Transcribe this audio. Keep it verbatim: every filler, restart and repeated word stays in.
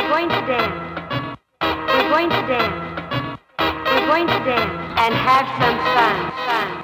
We're going to dance. We're going to dance. We're going to dance and have some fun. Fun.